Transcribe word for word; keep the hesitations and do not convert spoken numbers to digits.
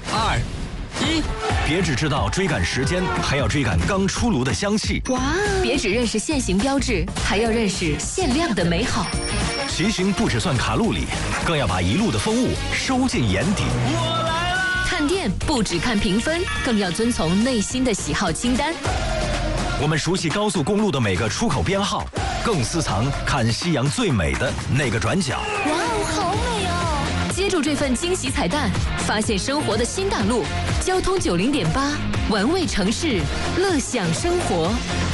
二、一， 别只知道追赶时间，还要追赶刚出炉的香气。 哇！别只认识限行标志，还要认识限量的美好。 骑行不只算卡路里，更要把一路的风物收进眼底。 我来啦！ 看店不只看评分，更要遵从内心的喜好清单。 我们熟悉高速公路的每个出口编号，更私藏看夕阳最美的那个转角。 哇哦，好美哦！接住这份惊喜彩蛋，发现生活的新大陆。交通九零点八，玩味城市，乐享生活。